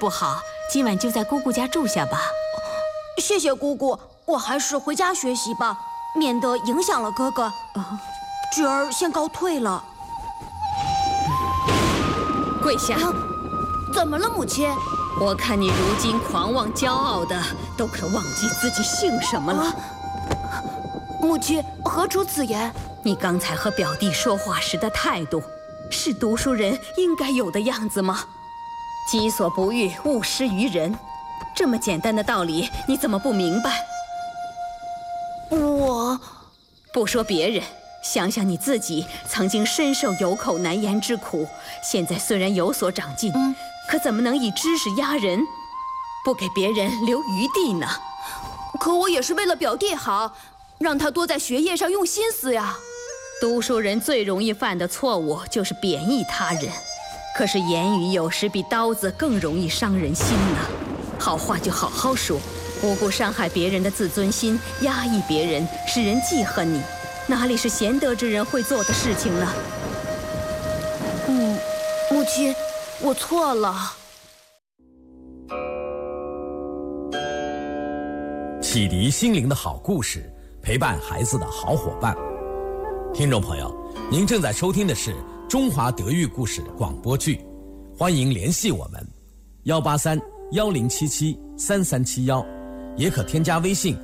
不好，今晚就在姑姑家住下吧。 谢谢姑姑，我还是回家学习吧，免得影响了哥哥。侄儿先告退了。 跪下。 怎么了，母亲？ 我看你如今狂妄骄傲的，都快忘记自己姓什么了。 母亲何出此言？ 你刚才和表弟说话时的态度，是读书人应该有的样子吗？己所不欲，勿施于人。这么简单的道理，你怎么不明白？ 我不说别人，想想你自己，曾经深受有口难言之苦，现在虽然有所长进，可怎么能以知识压人，不给别人留余地呢？ 可我也是为了表弟好，让他多在学业上用心思呀。 读书人最容易犯的错误就是贬义他人，可是言语有时比刀子更容易伤人心呢。好话就好好说，无故伤害别人的自尊心，压抑别人，使人记恨你，哪里是贤德之人会做的事情呢？ 母亲，我错了。 启迪心灵的好故事，陪伴孩子的好伙伴。听众朋友，您正在收听的是中华德育故事广播剧，欢迎联系我们183-1077-3371，也可添加微信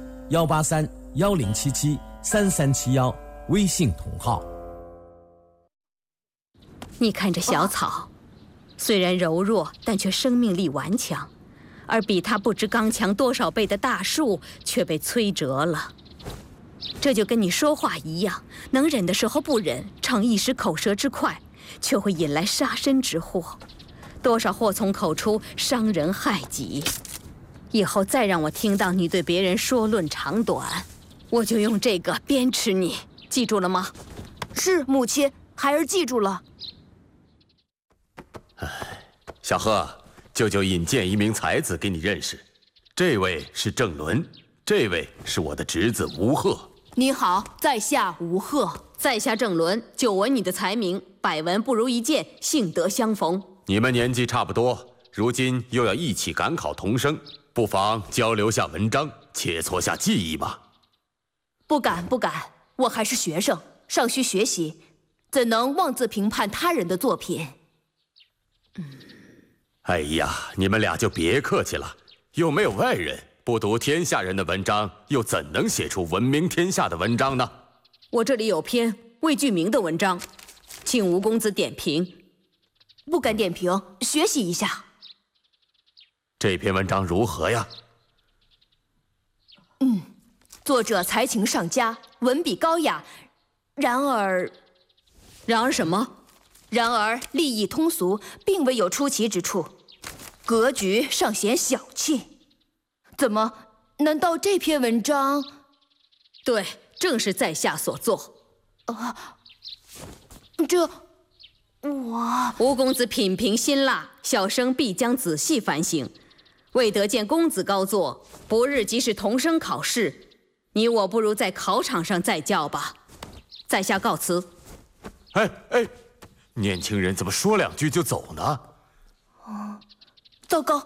183-1077-3371，微信同号。 你看这小草，虽然柔弱，但却生命力顽强，而比它不知刚强多少倍的大树却被摧折了。这就跟你说话一样，能忍的时候不忍，逞一时口舌之快，却会引来杀身之祸。多少祸从口出，伤人害己。以后再让我听到你对别人说论长短，我就用这个鞭笞你，记住了吗？ 是，母亲，孩儿记住了。 小贺，舅舅引荐一名才子给你认识，这位是郑伦，这位是我的侄子吴贺。 你好，在下吴贺。 在下郑伦，久闻你的才名，百闻不如一见，幸得相逢。 你们年纪差不多，如今又要一起赶考童生，不妨交流下文章，切磋下技艺吧。 不敢，我还是学生，尚需学习，怎能妄自评判他人的作品？ 哎呀，你们俩就别客气了，又没有外人，不读天下人的文章，又怎能写出闻名天下的文章呢？ 我这里有篇魏巨明的文章，请吴公子点评。 不敢点评，学习一下。 这篇文章如何呀？ 作者才情上佳，文笔高雅，然而什么？ 然而立意通俗，并未有出奇之处，格局尚显小气。怎么？难道这篇文章？ 对，正是在下所作。吴公子品评辛辣，小生必将仔细反省。未得见公子高作，不日即是童生考试，你我不如在考场上再较吧。在下告辞。 哎，年轻人怎么说两句就走呢？ 糟糕！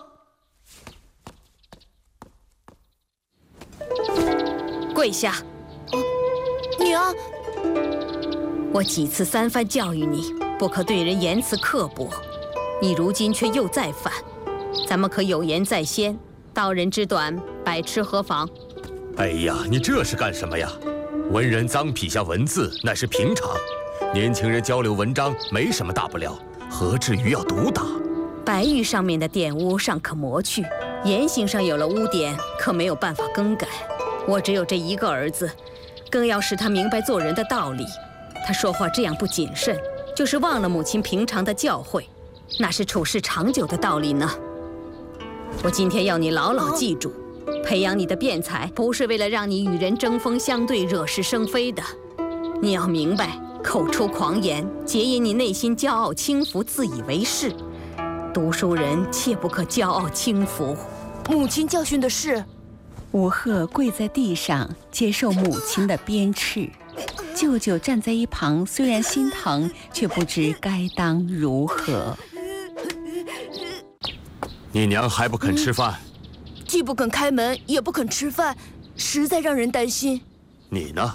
跪下！ 娘， 我几次三番教育你，不可对人言辞刻薄，你如今却又再犯。咱们可有言在先，道人之短，百吃何妨？ 哎呀，你这是干什么呀？文人脏笔下文字乃是平常，年轻人交流文章没什么大不了，何至于要毒打？ 白玉上面的点污尚可磨去，言行上有了污点，可没有办法更改。我只有这一个儿子，更要使他明白做人的道理。他说话这样不谨慎，就是忘了母亲平常的教诲，哪是处事长久的道理呢？我今天要你牢牢记住，培养你的辩才，不是为了让你与人针锋相对、惹是生非的。你要明白，口出狂言，皆因你内心骄傲轻浮、自以为是。读书人切不可骄傲轻浮。 母亲教训的是。 吴贺跪在地上接受母亲的鞭笞，舅舅站在一旁，虽然心疼，却不知该当如何。 你娘还不肯吃饭？ 既不肯开门，也不肯吃饭，实在让人担心。 你呢？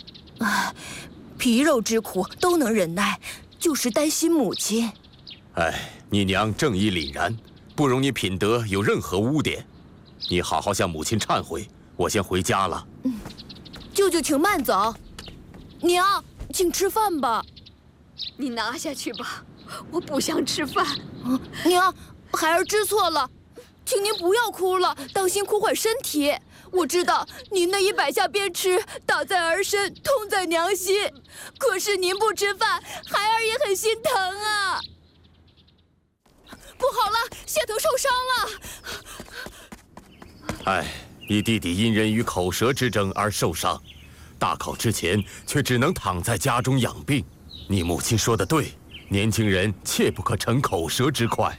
皮肉之苦都能忍耐，就是担心母亲。 哎，你娘正义凛然，不容你品德有任何污点。你好好向母亲忏悔，我先回家了。 舅舅，请慢走。娘，请吃饭吧。 你拿下去吧，我不想吃饭。 娘，孩儿知错了，请您不要哭了，当心哭坏身体。我知道您那一摆下鞭笞，打在儿身，痛在娘心。可是您不吃饭，孩儿也很心疼啊。不好了，谢腾受伤了。 哎，你弟弟因人与口舌之争而受伤，大考之前却只能躺在家中养病。你母亲说得对，年轻人切不可逞口舌之快。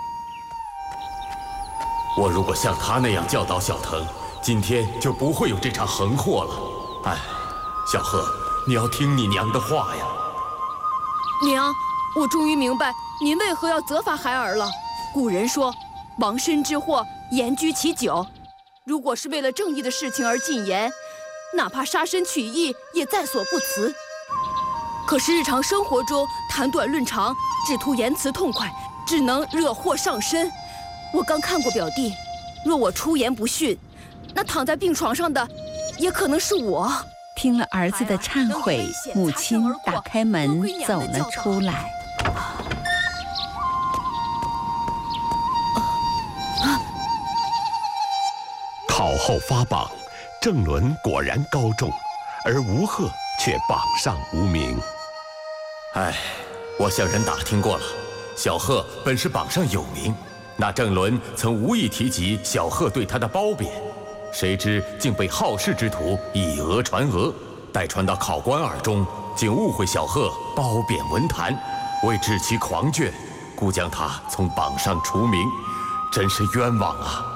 我如果像他那样教导小腾，今天就不会有这场横祸了。哎，小贺，你要听你娘的话呀。 娘，我终于明白您为何要责罚孩儿了。古人说，亡身之祸，言居其久。如果是为了正义的事情而进言，哪怕杀身取义也在所不辞。可是日常生活中谈短论长，只图言辞痛快，只能惹祸上身。我刚看过表弟，若我出言不逊，那躺在病床上的也可能是我。 听了儿子的忏悔，母亲打开门走了出来。 考后发榜，郑伦果然高中，而吴贺却榜上无名。 哎，我向人打听过了，小贺本是榜上有名，那郑伦曾无意提及小贺对他的褒贬，谁知竟被好事之徒以讹传讹，待传到考官耳中，竟误会小贺褒贬文坛，为治其狂倦，故将他从榜上除名，真是冤枉啊！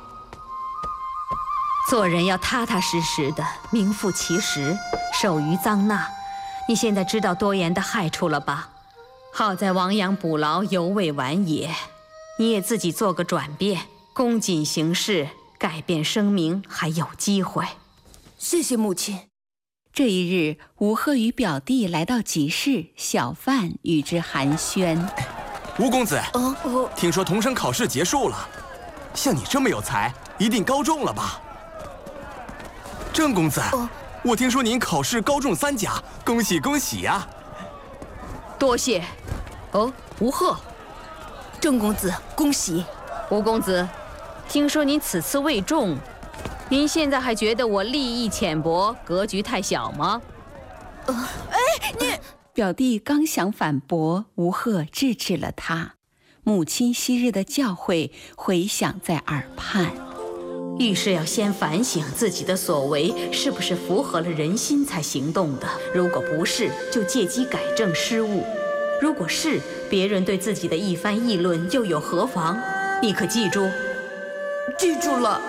做人要踏踏实实的，名副其实，守于臧纳。你现在知道多言的害处了吧？好在亡羊补牢犹未晚也，你也自己做个转变，恭谨行事，改变声名，还有机会。 谢谢母亲。 这一日，吴贺与表弟来到集市，小贩与之寒暄。 吴公子，听说童生考试结束了，像你这么有才，一定高中了吧？郑公子，我听说您考试高中3甲，恭喜恭喜呀！ 多谢。吴贺， 郑公子，恭喜。 吴公子，听说您此次未中，您现在还觉得我立意浅薄，格局太小吗？ 你表弟刚想反驳，吴贺制止了他。母亲昔日的教诲回响在耳畔。 遇事要先反省自己的所为是不是符合了人心才行动的，如果不是，就借机改正失误；如果是，别人对自己的一番议论又有何妨？你可记住？ 记住了。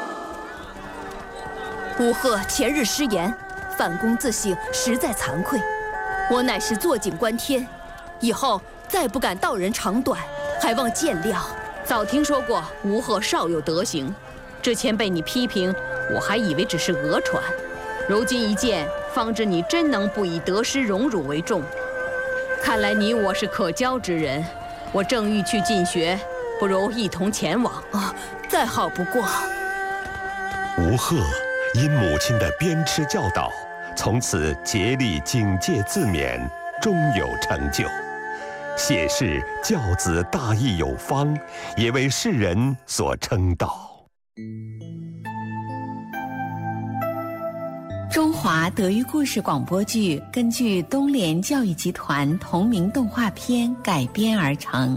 吴贺前日失言，反躬自省，实在惭愧。我乃是坐井观天，以后再不敢道人长短，还望见谅。 早听说过吴贺少有德行，之前被你批评，我还以为只是讹传，如今一见，方知你真能不以得失荣辱为重。看来你我是可交之人，我正欲去进学，不如一同前往。 再好不过。 吴贺因母亲的鞭笞教导，从此竭力警戒自勉，终有成就。谢氏教子大义有方，也为世人所称道。 中华德育故事广播剧根据东联教育集团同名动画片改编而成。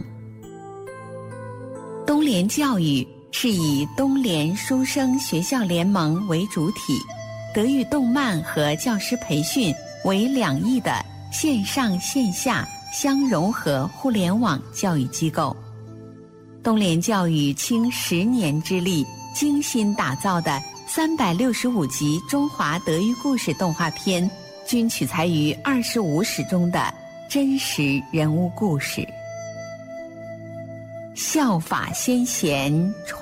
东联教育是以东联书生学校联盟为主体，德育动漫和教师培训为两翼的线上线下相融合互联网教育机构。东联教育倾10年之力精心打造的365集中华德育故事动画片，均取材于25史中的真实人物故事。 效法先贤，传